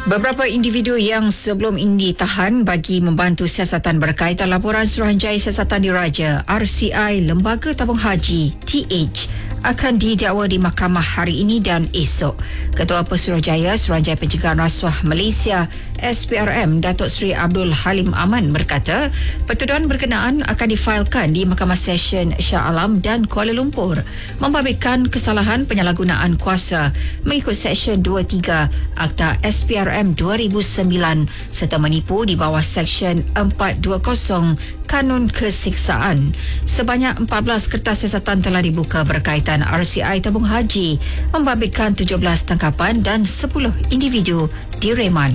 Beberapa individu yang sebelum ini ditahan bagi membantu siasatan berkaitan laporan Suruhanjaya Siasatan Diraja RCI Lembaga Tabung Haji TH akan didakwa di mahkamah hari ini dan esok. Ketua Pesuruhjaya Suruhanjaya Pencegahan Rasuah Malaysia SPRM Datuk Seri Abdul Halim Aman berkata pertuduhan berkenaan akan difailkan di Mahkamah Session Shah Alam dan Kuala Lumpur membabitkan kesalahan penyalahgunaan kuasa mengikut Seksyen 23 Akta SPRM 2009 serta menipu di bawah Seksyen 420 Kanun Kesiksaan. Sebanyak 14 kertas siasatan telah dibuka berkaitan RCI Tabung Haji membabitkan 17 tangkapan dan 10 individu direman.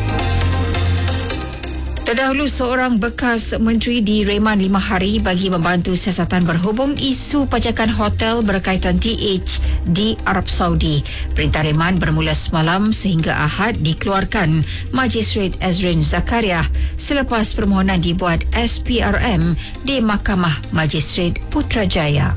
Terdahulu, seorang bekas menteri direman 5 hari bagi membantu siasatan berhubung isu pajakan hotel berkaitan TH di Arab Saudi. Perintah reman bermula semalam sehingga Ahad dikeluarkan Magistrate Ezrin Zakaria selepas permohonan dibuat SPRM di Mahkamah Magistrate Putrajaya.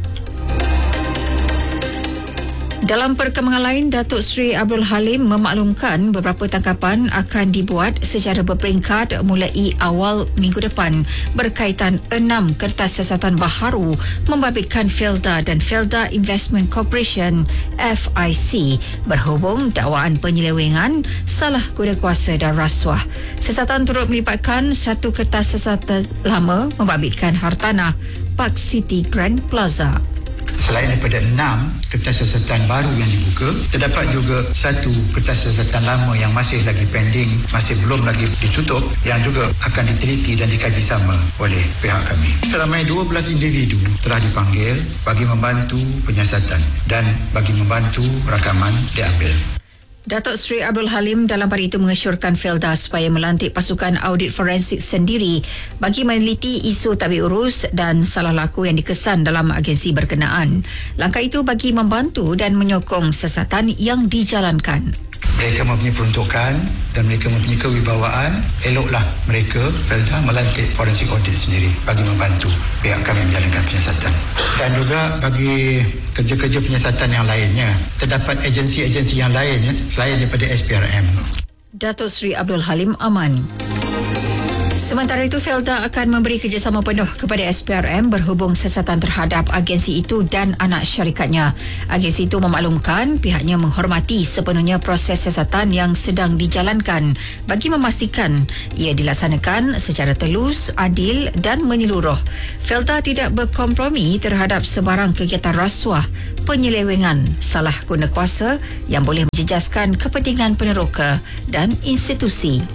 Dalam perkembangan lain, Datuk Seri Abdul Halim memaklumkan beberapa tangkapan akan dibuat secara berperingkat mulai awal minggu depan berkaitan 6 kertas siasatan baharu membabitkan Felda dan Felda Investment Corporation FIC berhubung dakwaan penyelewengan, salah guna kuasa dan rasuah. Siasatan turut melibatkan satu kertas siasatan lama membabitkan hartanah Park City Grand Plaza. Selain daripada 6 kertas siasatan baru yang dibuka, terdapat juga satu kertas siasatan lama yang masih lagi pending, masih belum lagi ditutup, yang juga akan diteliti dan dikaji sama oleh pihak kami. Seramai 12 individu telah dipanggil bagi membantu penyiasatan dan bagi membantu rakaman diambil. Datuk Seri Abdul Halim dalam pada itu mengesyorkan Felda supaya melantik pasukan audit forensik sendiri bagi meneliti isu tabik urus dan salah laku yang dikesan dalam agensi berkenaan. Langkah itu bagi membantu dan menyokong siasatan yang dijalankan. Mereka mempunyai peruntukan dan mereka mempunyai kewibawaan, eloklah mereka Felda melantik forensik audit sendiri bagi membantu pihak kami menjalankan penyiasatan. Dan juga bagi kerja-kerja penyiasatan yang lainnya, terdapat agensi-agensi yang lain selain daripada SPRM. Datuk Seri Abdul Halim Aman. Sementara itu, Felda akan memberi kerjasama penuh kepada SPRM berhubung siasatan terhadap agensi itu dan anak syarikatnya. Agensi itu memaklumkan pihaknya menghormati sepenuhnya proses siasatan yang sedang dijalankan bagi memastikan ia dilaksanakan secara telus, adil dan menyeluruh. Felda tidak berkompromi terhadap sebarang kegiatan rasuah, penyelewengan, salah guna kuasa yang boleh menjejaskan kepentingan peneroka dan institusi.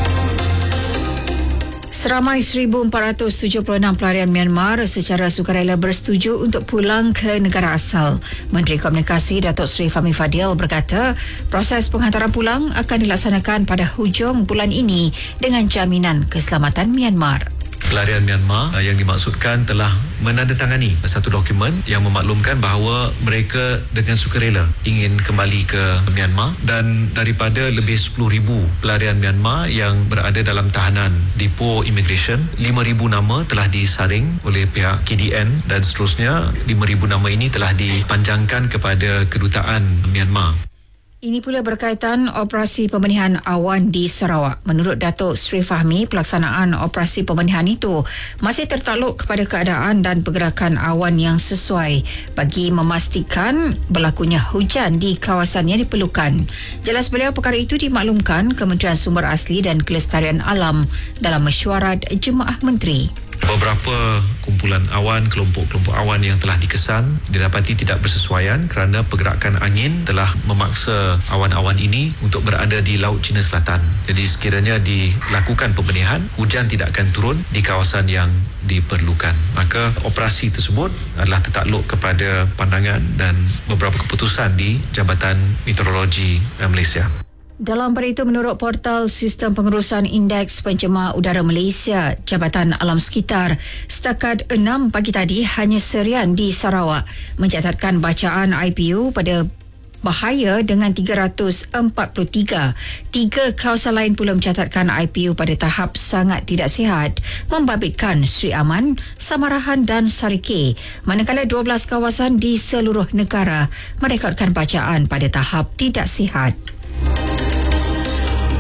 Seramai 1,476 pelarian Myanmar secara sukarela bersetuju untuk pulang ke negara asal. Menteri Komunikasi Datuk Seri Fahmi Fadil berkata, proses penghantaran pulang akan dilaksanakan pada hujung bulan ini dengan jaminan keselamatan Myanmar. Pelarian Myanmar yang dimaksudkan telah menandatangani satu dokumen yang memaklumkan bahawa mereka dengan sukarela ingin kembali ke Myanmar, dan daripada lebih 10,000 pelarian Myanmar yang berada dalam tahanan depo immigration, 5,000 nama telah disaring oleh pihak KDN dan seterusnya 5,000 nama ini telah dipanjangkan kepada kedutaan Myanmar. Ini pula berkaitan operasi pembenihan awan di Sarawak. Menurut Datuk Seri Fahmi, pelaksanaan operasi pembenihan itu masih tertakluk kepada keadaan dan pergerakan awan yang sesuai bagi memastikan berlakunya hujan di kawasan yang diperlukan. Jelas beliau, perkara itu dimaklumkan Kementerian Sumber Asli dan Kelestarian Alam dalam mesyuarat Jemaah Menteri. Beberapa kumpulan awan, kelompok-kelompok awan yang telah dikesan didapati tidak bersesuaian kerana pergerakan angin telah memaksa awan-awan ini untuk berada di Laut Cina Selatan. Jadi sekiranya dilakukan pembenihan, hujan tidak akan turun di kawasan yang diperlukan. Maka operasi tersebut adalah tertakluk kepada pandangan dan beberapa keputusan di Jabatan Meteorologi Malaysia. Dalam pada itu, menurut portal Sistem Pengurusan Indeks Pencemar Udara Malaysia, Jabatan Alam Sekitar, setakat 6 pagi tadi hanya serian di Sarawak mencatatkan bacaan IPU pada bahaya dengan 343. 3 kawasan lain pula mencatatkan IPU pada tahap sangat tidak sihat, membabitkan Sri Aman, Samarahan dan Sarike. Manakala 12 kawasan di seluruh negara merekodkan bacaan pada tahap tidak sihat.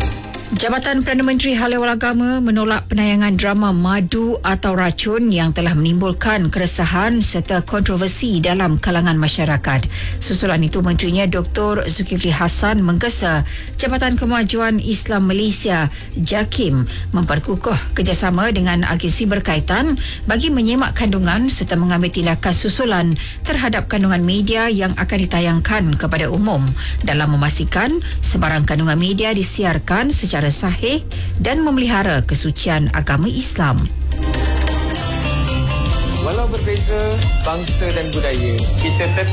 Jabatan Perdana Menteri Hal Ehwal Agama menolak penayangan drama Madu atau Racun yang telah menimbulkan keresahan serta kontroversi dalam kalangan masyarakat. Susulan itu, menterinya Dr. Zulkifli Hassan menggesa Jabatan Kemajuan Islam Malaysia JAKIM memperkukuh kerjasama dengan agensi berkaitan bagi menyemak kandungan serta mengambil tindakan susulan terhadap kandungan media yang akan ditayangkan kepada umum dalam memastikan sebarang kandungan media disiarkan secara sahih dan memelihara kesucian agama Islam. Walau berbeza bangsa dan budaya, kita tetap